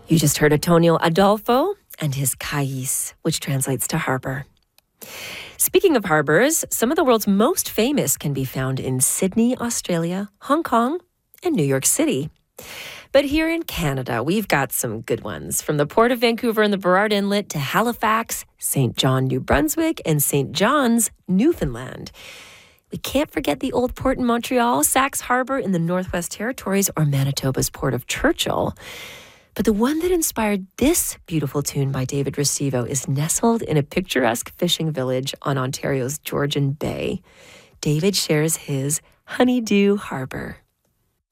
You just heard Antonio Adolfo and his Cais, which translates to harbor. Speaking of harbors, some of the world's most famous can be found in Sydney, Australia, Hong Kong, and New York City. But here in Canada, we've got some good ones. From the Port of Vancouver and the Burrard Inlet to Halifax, St. John, New Brunswick, and St. John's, Newfoundland. We can't forget the Old Port in Montreal, Saxe Harbor in the Northwest Territories, or Manitoba's Port of Churchill. But the one that inspired this beautiful tune by David Restivo is nestled in a picturesque fishing village on Ontario's Georgian Bay. David shares his Honeydew Harbor.